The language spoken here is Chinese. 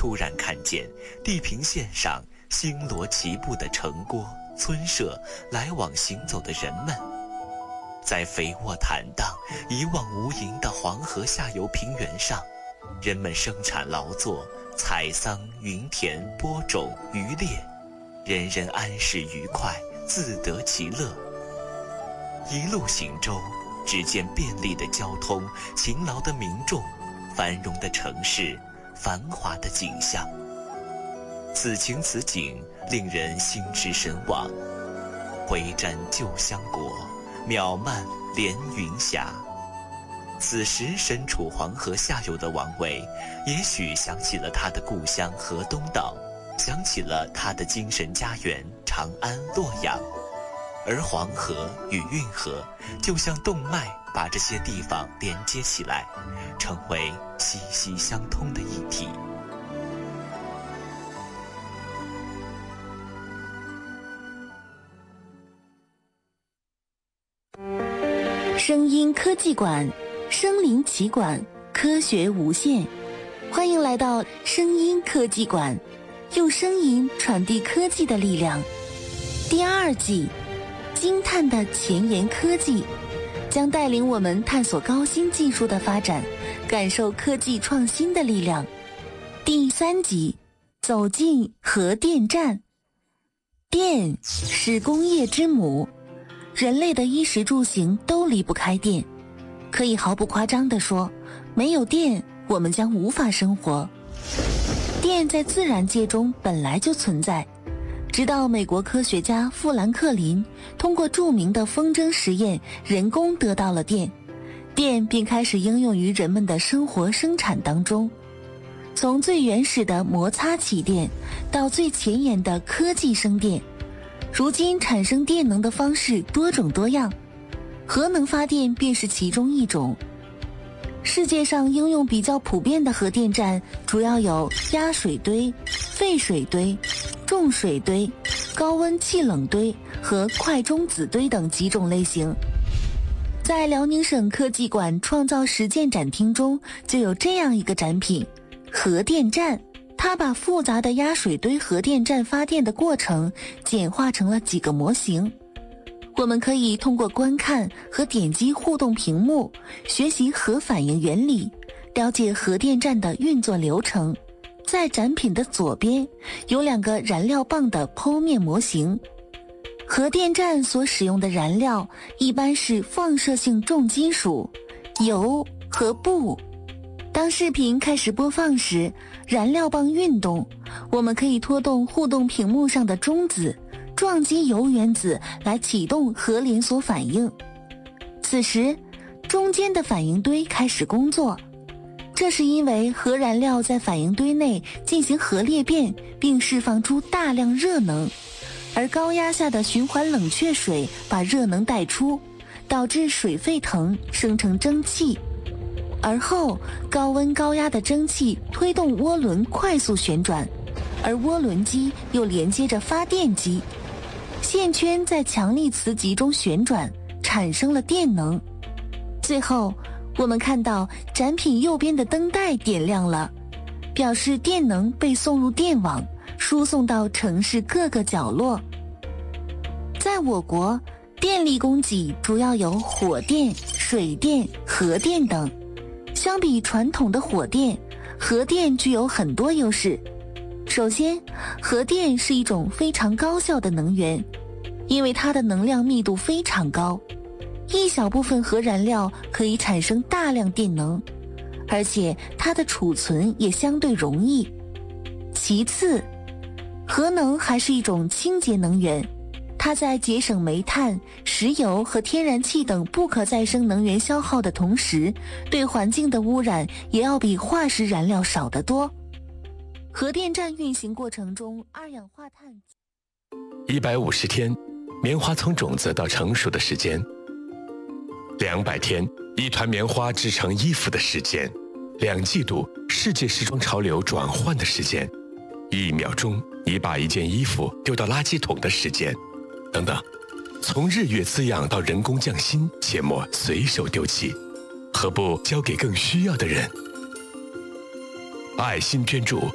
突然看见地平线上星罗棋布的城郭、村舍，来往行走的人们，在肥沃坦荡、一望无垠的黄河下游平原上，人们生产劳作，采桑、耘田、播种、渔猎，人人安适愉快，自得其乐。一路行舟，只见便利的交通，勤劳的民众，繁荣的城市，繁华的景象。此情此景，令人心驰神往。回瞻旧乡国，渺漫连云霞。此时身处黄河下游的王维，也许想起了他的故乡河东岛，想起了他的精神家园长安、洛阳。而黄河与运河就像动脉，把这些地方连接起来，成为息息相通的一体。 声音科技馆，身临其馆，科学无限。欢迎来到声音科技馆，用声音传递科技的力量。第2季，惊叹的前沿科技，将带领我们探索高新技术的发展，感受科技创新的力量。第3集，走进核电站。电是工业之母，人类的衣食住行都离不开电。可以毫不夸张地说，没有电，我们将无法生活。电在自然界中本来就存在，直到美国科学家富兰克林通过著名的风筝实验人工得到了电，电便开始应用于人们的生活生产当中。从最原始的摩擦起电到最前沿的科技生电，如今产生电能的方式多种多样，核能发电便是其中一种。世界上应用比较普遍的核电站主要有压水堆、沸水堆、重水堆、高温气冷堆和快中子堆等几种类型。在辽宁省科技馆创造实践展厅中就有这样一个展品，核电站。它把复杂的压水堆核电站发电的过程简化成了几个模型。我们可以通过观看和点击互动屏幕，学习核反应原理，了解核电站的运作流程。在展品的左边有2个燃料棒的剖面模型。核电站所使用的燃料一般是放射性重金属、铀和钚。当视频开始播放时，燃料棒运动，我们可以拖动互动屏幕上的中子，撞击铀原子来启动核连锁反应。此时，中间的反应堆开始工作，这是因为核燃料在反应堆内进行核裂变，并释放出大量热能，而高压下的循环冷却水把热能带出，导致水沸腾，生成蒸汽。而后高温高压的蒸汽推动涡轮快速旋转，而涡轮机又连接着发电机，线圈在强力磁极中旋转，产生了电能。最后我们看到展品右边的灯带点亮了，表示电能被送入电网，输送到城市各个角落。在我国，电力供给主要有火电、水电、核电等。相比传统的火电，核电具有很多优势。首先，核电是一种非常高效的能源，因为它的能量密度非常高，一小部分核燃料可以产生大量电能，而且它的储存也相对容易。其次，核能还是一种清洁能源，它在节省煤炭、石油和天然气等不可再生能源消耗的同时，对环境的污染也要比化石燃料少得多。核电站运行过程中，二氧化碳 150天，棉花从种子到成熟的时间；200天，一团棉花织成衣服的时间；2季度，世界时装潮流转换的时间；1秒钟，你把一件衣服丢到垃圾桶的时间，等等。从日月滋养到人工匠心，切莫随手丢弃，何不交给更需要的人？爱心捐助